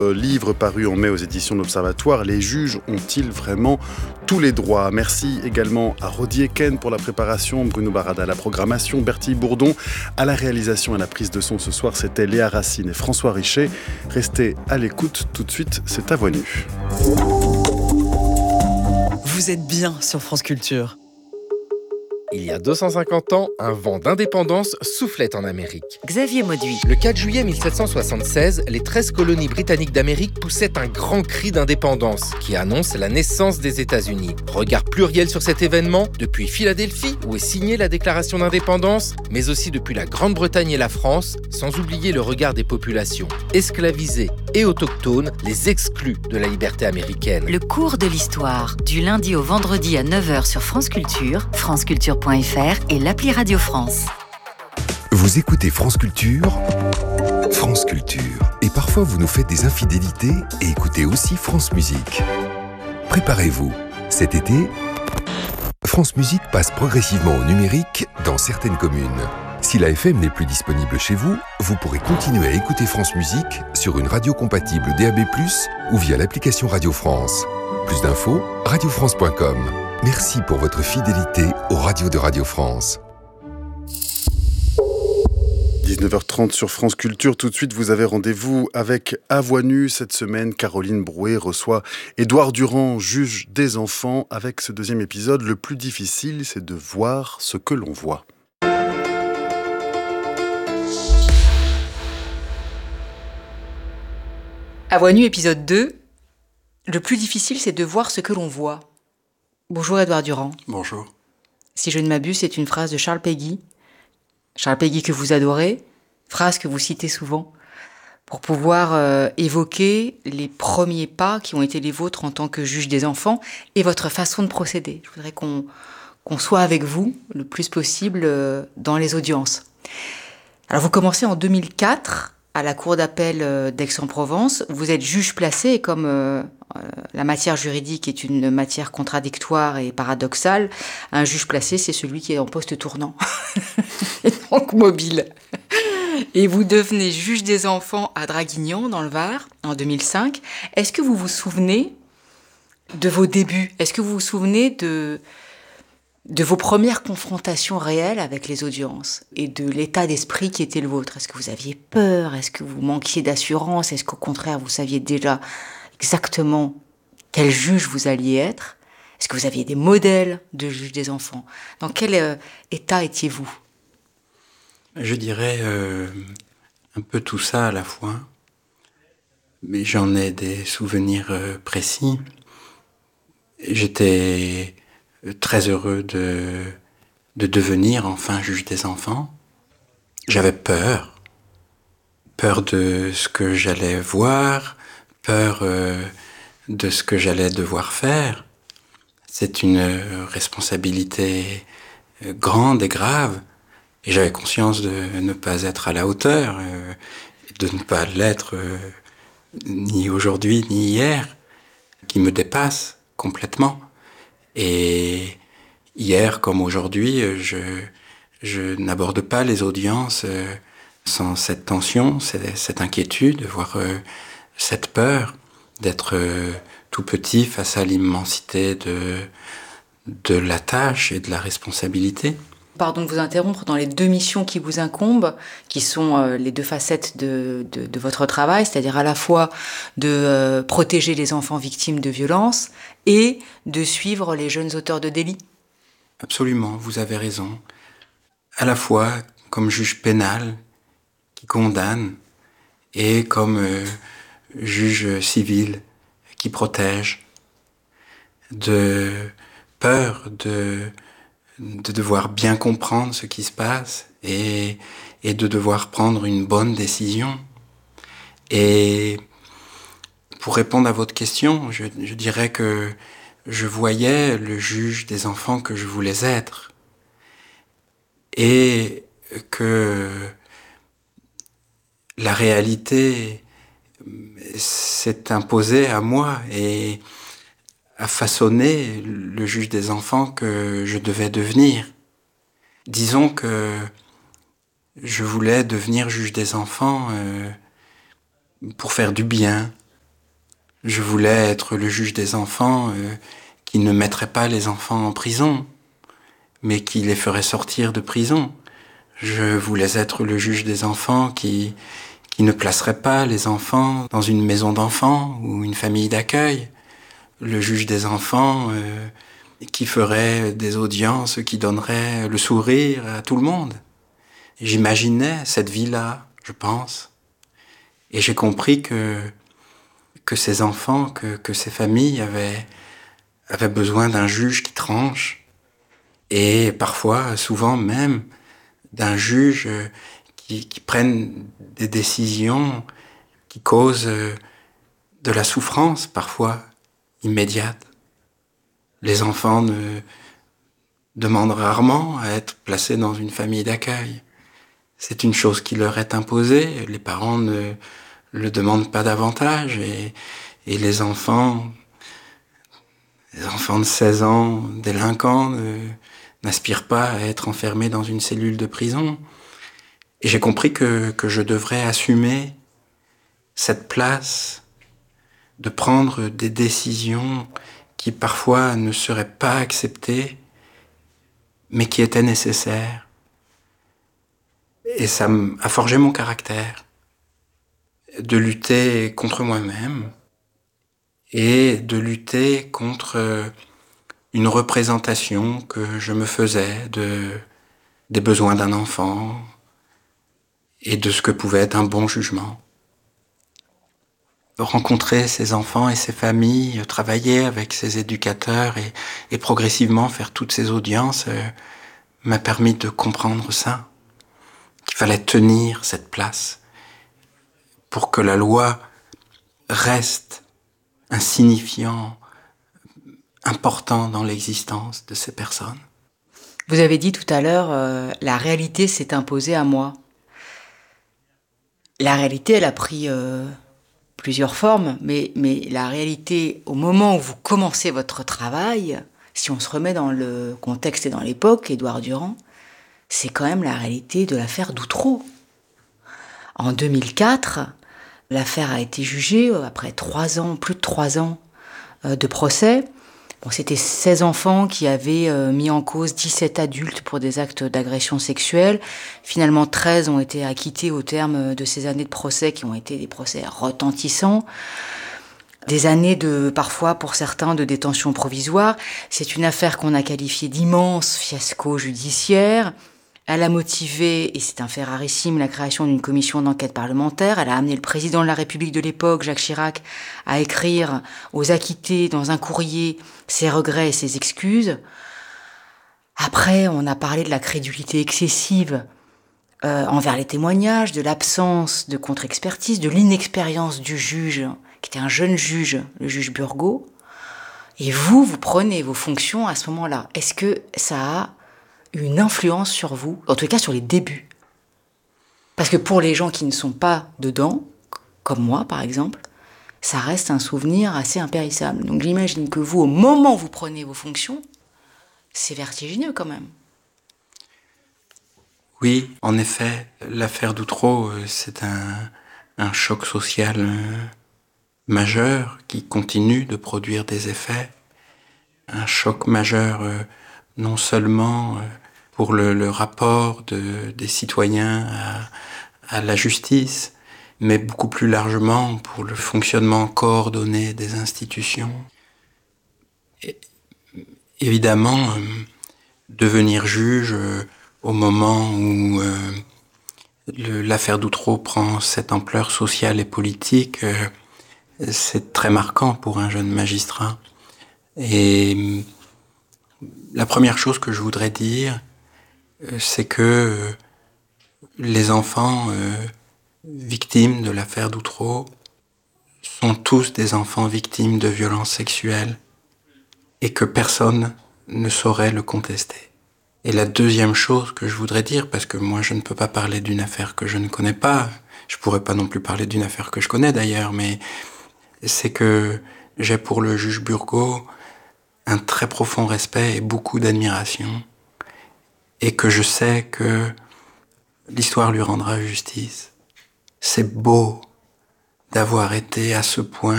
Livre paru en mai aux éditions de l'Observatoire. Les juges ont-ils vraiment tous les droits ? Merci également à Rodi Eken pour la préparation, Bruno Barada à la programmation, Bertille Bourdon à la réalisation et à la prise de son. Ce soir, c'était Léa Racine et François Richet. Restez à l'écoute. Tout de suite, c'est à Voix Nue. Vous êtes bien sur France Culture. Il y a 250 ans, un vent d'indépendance soufflait en Amérique. Xavier Mauduit. Le 4 juillet 1776, les 13 colonies britanniques d'Amérique poussaient un grand cri d'indépendance qui annonce la naissance des États-Unis. Regard pluriel sur cet événement, depuis Philadelphie, où est signée la déclaration d'indépendance, mais aussi depuis la Grande-Bretagne et la France, sans oublier le regard des populations esclavisées et autochtones, les exclus de la liberté américaine. Le cours de l'histoire, du lundi au vendredi à 9h sur France Culture, franceculture.fr et l'appli Radio France. Vous écoutez France Culture, France Culture. Et parfois vous nous faites des infidélités et écoutez aussi France Musique. Préparez-vous, cet été, France Musique passe progressivement au numérique dans certaines communes. Si la FM n'est plus disponible chez vous, vous pourrez continuer à écouter France Musique sur une radio compatible DAB+, ou via l'application Radio France. Plus d'infos, radiofrance.com. Merci pour votre fidélité aux radios de Radio France. 19h30 sur France Culture. Tout de suite, vous avez rendez-vous avec À Voix Nue. Cette semaine, Caroline Brouet reçoit Édouard Durand, juge des enfants. Avec ce deuxième épisode, le plus difficile, c'est de voir ce que l'on voit. À Voix Nue, épisode 2. Le plus difficile, c'est de voir ce que l'on voit. Bonjour Édouard Durand. Bonjour. Si je ne m'abuse, c'est une phrase de Charles Péguy. Charles Péguy que vous adorez, phrase que vous citez souvent, pour pouvoir évoquer les premiers pas qui ont été les vôtres en tant que juge des enfants et votre façon de procéder. Je voudrais qu'on soit avec vous le plus possible dans les audiences. Alors vous commencez en 2004 à la Cour d'appel d'Aix-en-Provence. Vous êtes juge placé et comme la matière juridique est une matière contradictoire et paradoxale, un juge placé, c'est celui qui est en poste tournant, et donc mobile. Et vous devenez juge des enfants à Draguignan, dans le Var, en 2005. Est-ce que vous vous souvenez de vos débuts ? Est-ce que vous vous souvenez de vos premières confrontations réelles avec les audiences et de l'état d'esprit qui était le vôtre? Est-ce que vous aviez peur? Est-ce que vous manquiez d'assurance? Est-ce qu'au contraire, vous saviez déjà exactement quel juge vous alliez être? Est-ce que vous aviez des modèles de juge des enfants? Dans quel état étiez-vous? Je dirais un peu tout ça à la fois, mais j'en ai des souvenirs précis. J'étais très heureux de devenir enfin juge des enfants. J'avais peur de ce que j'allais voir, peur de ce que j'allais devoir faire. C'est une responsabilité grande et grave, et j'avais conscience de ne pas être à la hauteur, de ne pas l'être ni aujourd'hui ni hier, qui me dépasse complètement. Et hier comme aujourd'hui, je n'aborde pas les audiences sans cette tension, cette inquiétude, voire cette peur d'être tout petit face à l'immensité de la tâche et de la responsabilité. Pardon de vous interrompre, dans les deux missions qui vous incombent, qui sont les deux facettes de votre travail, c'est-à-dire à la fois de protéger les enfants victimes de violences et de suivre les jeunes auteurs de délits. Absolument, vous avez raison. À la fois comme juge pénal qui condamne et comme juge civil qui protège, de peur de devoir bien comprendre ce qui se passe et de devoir prendre une bonne décision. Et pour répondre à votre question, je dirais que je voyais le juge des enfants que je voulais être et que la réalité s'est imposée à moi et a façonné le juge des enfants que je devais devenir. Disons que je voulais devenir juge des enfants pour faire du bien, Je voulais être le juge des enfants qui ne mettrait pas les enfants en prison, mais qui les ferait sortir de prison. Je voulais être le juge des enfants qui ne placerait pas les enfants dans une maison d'enfants ou une famille d'accueil. Le juge des enfants qui ferait des audiences qui donneraient le sourire à tout le monde. J'imaginais cette vie-là, je pense. Et j'ai compris que ces enfants, que ces familles avaient besoin d'un juge qui tranche. Et parfois, souvent même, d'un juge qui prenne des décisions qui causent de la souffrance, parfois immédiate. Les enfants demandent rarement à être placés dans une famille d'accueil. C'est une chose qui leur est imposée. Les parents ne le demandent pas davantage. Et les enfants de 16 ans, délinquants, n'aspirent pas à être enfermés dans une cellule de prison. Et j'ai compris que je devrais assumer cette place de prendre des décisions qui parfois ne seraient pas acceptées, mais qui étaient nécessaires. Et ça a forgé mon caractère, de lutter contre moi-même et de lutter contre une représentation que je me faisais des besoins d'un enfant et de ce que pouvait être un bon jugement. Rencontrer ces enfants et ces familles, travailler avec ces éducateurs et progressivement faire toutes ces audiences m'a permis de comprendre ça, qu'il fallait tenir cette place pour que la loi reste un signifiant important dans l'existence de ces personnes. Vous avez dit tout à l'heure, la réalité s'est imposée à moi. La réalité, elle a pris plusieurs formes, mais la réalité, au moment où vous commencez votre travail, si on se remet dans le contexte et dans l'époque, Édouard Durand, c'est quand même la réalité de l'affaire d'Outreau. En 2004, l'affaire a été jugée après plus de 3 ans de procès. Bon, c'était 16 enfants qui avaient mis en cause 17 adultes pour des actes d'agression sexuelle. Finalement, 13 ont été acquittés au terme de ces années de procès qui ont été des procès retentissants. Des années parfois pour certains, de détention provisoire. C'est une affaire qu'on a qualifiée d'immense fiasco judiciaire. Elle a motivé, et c'est un fait rarissime, la création d'une commission d'enquête parlementaire. Elle a amené le président de la République de l'époque, Jacques Chirac, à écrire aux acquittés dans un courrier ses regrets et ses excuses. Après, on a parlé de la crédulité excessive envers les témoignages, de l'absence de contre-expertise, de l'inexpérience du juge, qui était un jeune juge, le juge Burgot. Et vous prenez vos fonctions à ce moment-là. Est-ce que ça a une influence sur vous, en tout cas sur les débuts? Parce que pour les gens qui ne sont pas dedans, comme moi par exemple, ça reste un souvenir assez impérissable. Donc j'imagine que vous, au moment où vous prenez vos fonctions, c'est vertigineux quand même. Oui, en effet, l'affaire d'Outreau, c'est un choc social majeur qui continue de produire des effets. Un choc majeur non seulement pour le rapport des citoyens à la justice, mais beaucoup plus largement pour le fonctionnement coordonné des institutions. Et, évidemment, devenir juge au moment où l'affaire d'Outreau prend cette ampleur sociale et politique, c'est très marquant pour un jeune magistrat. Et la première chose que je voudrais dire, c'est que les enfants victimes de l'affaire d'Outreau sont tous des enfants victimes de violences sexuelles et que personne ne saurait le contester. Et la deuxième chose que je voudrais dire, parce que moi je ne peux pas parler d'une affaire que je ne connais pas, je pourrais pas non plus parler d'une affaire que je connais d'ailleurs, mais c'est que j'ai pour le juge Burgot un très profond respect et beaucoup d'admiration, et que je sais que l'histoire lui rendra justice. C'est beau d'avoir été à ce point